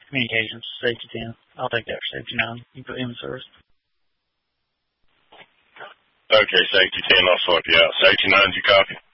Communications, safety 10. I'll take that for safety 9. You put him in service. Okay, safety 10, I'll swap you out. Safety 9's your copy?